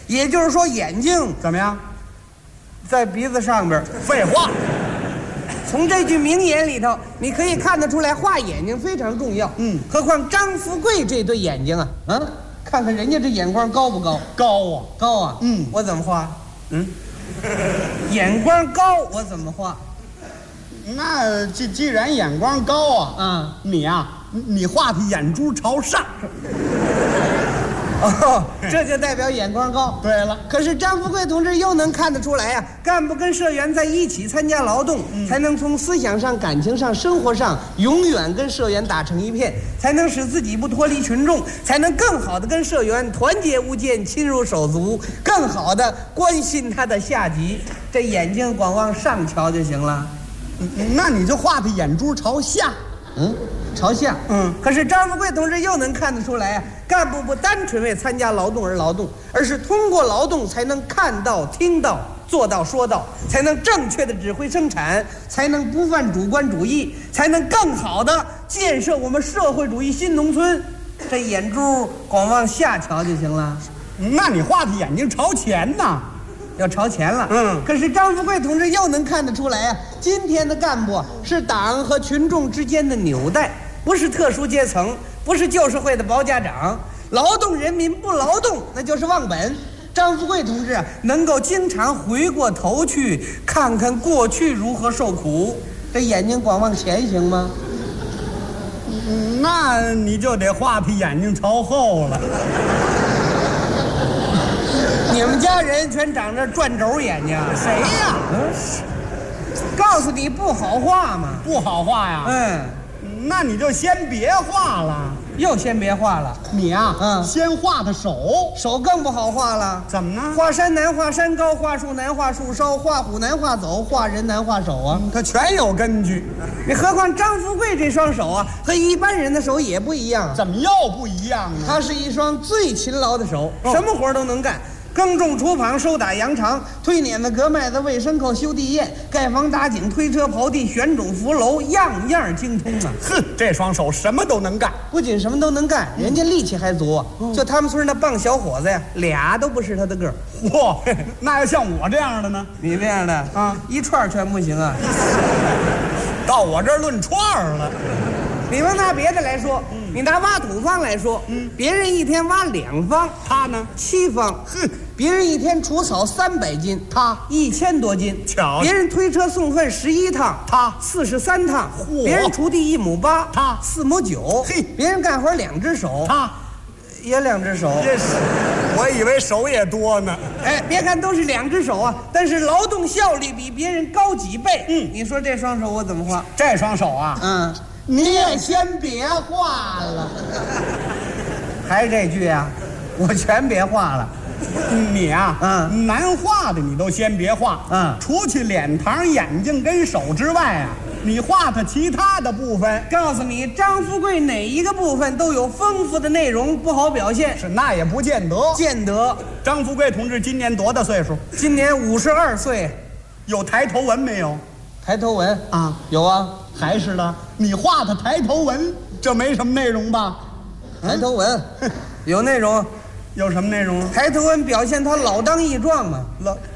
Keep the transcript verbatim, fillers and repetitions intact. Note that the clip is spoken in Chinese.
也就是说眼睛怎么样？ 在鼻子上边。 废话。 从这句名言里头，你可以看得出来，画眼睛非常重要。 嗯， 何况张富贵这对眼睛啊，啊，看看人家这眼光高不高？ 高啊， 高啊。 嗯， 我怎么画？ 嗯， 眼光高，我怎么画？ 那既既然眼光高啊， 啊， 你呀、啊，你画的眼珠朝上。 哦，这就代表眼光高。 对了， 可是张富贵同志又能看得出来呀、啊，干部跟社员在一起参加劳动，嗯、才能从思想上、感情上、生活上永远跟社员打成一片，才能使自己不脱离群众，才能更好的跟社员团结无间、亲如手足，更好的关心他的下级。这眼睛光往上瞧就行了。 那你就画的眼珠朝下。 嗯，朝下。 嗯， 可是张富贵同志又能看得出来啊，干部不单纯为参加劳动而劳动，而是通过劳动才能看到、听到、做到、说到，才能正确的指挥生产，才能不犯主观主义，才能更好的建设我们社会主义新农村。这眼珠光往下瞧就行了。 那你画的眼睛朝前呢？ 要朝前了。 嗯， 可是张富贵同志又能看得出来啊，今天的干部是党和群众之间的纽带，不是特殊阶层，不是旧社会的包家长。劳动人民不劳动，那就是忘本。张富贵同志啊，能够经常回过头去看看过去如何受苦，这眼睛光往前行吗？ 嗯，那你就得画的眼睛朝后了。 你们家人全长着转轴眼睛， 谁呀？ 嗯，告诉你不好画嘛， 不好画呀。 嗯， 那你就先别画了。 又先别画了。 你呀、啊， 嗯， 先画的手， 手更不好画了。 怎么呢？ 画山难画山高，画树难画树梢，画虎难画走，画人难画手啊。 它全有根据。 你何况张富贵这双手啊，和一般人的手也不一样。 怎么又不一样呢？ 他是一双最勤劳的手，哦、什么活都能干。耕种锄耙收打羊肠，推碾子割麦子喂牲口修地堰，盖房打井推车刨地旋种扶楼，样样精通啊！ 哼，这双手什么都能干， 不仅什么都能干，人家力气还足。嗯、就他们村那棒小伙子呀，俩都不是他的个儿。 嚯，那要像我这样的呢？ 你这样的啊，一串全不行啊！ 到我这儿论串了。 你们拿别的来说，嗯、你拿挖土方来说，嗯，别人一天挖两方， 他呢七方， 哼。 别人一天除草三百斤， 他一千多斤。 巧， 别人推车送粪十一趟， 他四十三趟。别人锄地一亩八， 他四亩九。 嘿， 别人干活两只手， 他也两只手。 这是，我以为手也多呢。 哎，别看都是两只手啊，但是劳动效率比别人高几倍。嗯，你说这双手我怎么画？ 这双手啊， 嗯， 你也先别画了。 还是这句啊，我全别画了。 你啊，嗯，难画的你都先别画， 嗯， 除去脸膛、眼睛跟手之外啊，你画它其他的部分。 告诉你，张富贵哪一个部分都有丰富的内容，不好表现。 是，那也不见得。 见得。 张富贵同志今年多大岁数？ 今年五十二岁。 有抬头纹没有？ 抬头纹啊， 有啊， 还是的。你画的抬头纹，这没什么内容吧？ 抬头纹，有内容。 有什么内容？ 抬头纹表现他老当益壮嘛。 老